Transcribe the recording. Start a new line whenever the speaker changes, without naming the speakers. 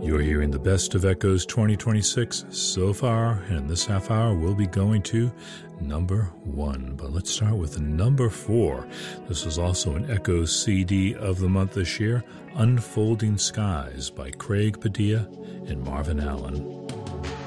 You're hearing the best of Echoes 2026 so far, and in this half hour we'll be going to number 1. But let's start with number 4. This is also an Echoes CD of the month this year, Unfolding Skies by Craig Padilla and Marvin Allen.